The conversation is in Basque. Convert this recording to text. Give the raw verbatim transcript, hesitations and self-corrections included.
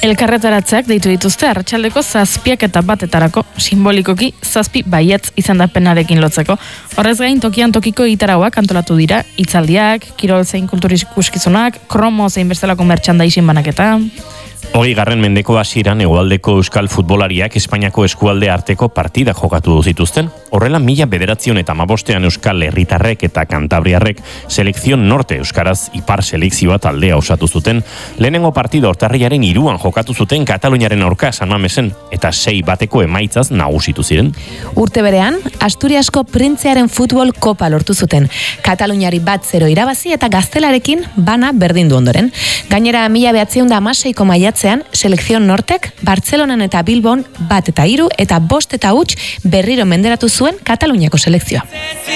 Elkarretaratzeak deitu dituzte arratsaldeko zazpiak eta batetarako, simbolikoki zazpi baietz izendapenarekin lotzeko. Horrez gain tokian tokiko egitarauak antolatu dira, hitzaldiak, kirol zein kulturikuskizunak, kromo zein bestelako merchandising banaketa. Hogei garren mendeko hasieran hegoaldeko euskal futbolariak Espainiako eskualde arteko partida jokatu zituzten. Horrela mila bederatzion eta hamabostean euskal herritarrek eta kantabriarrek selekzion norte euskaraz ipar selekzioa taldea osatu zuten. Lehenengo partida urtarrilaren hiruan jokatu zuten Kataluniaren aurka San Mamesen eta sei bateko emaitzaz nagusitu ziren. Urte berean, Asturiasko Printzearen futbol kopa lortu zuten. Kataluniari bat zero irabazi eta Gaztelarekin bana berdindu ondoren. Gainera mila bederatziehun eta hamaseiko maiatzean selekzion nortek Bartzelonan eta Bilbon bat eta hiru eta bost eta huts berriro menderatu zuen Kataluniako selekzioa.